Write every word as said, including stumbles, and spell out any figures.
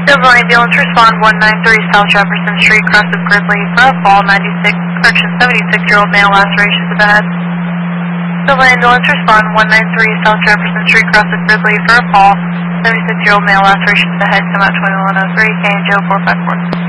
Civil ambulance respond one nine three South Jefferson Street, cross of Gridley for a fall, ninety-six, correction, seventy-six-year-old male, lacerations to the head. Civil ambulance respond one nine three South Jefferson Street, cross of Gridley for a fall, seventy-six-year-old male, lacerations to the head, come out twenty-one oh three, K and Joe four five four.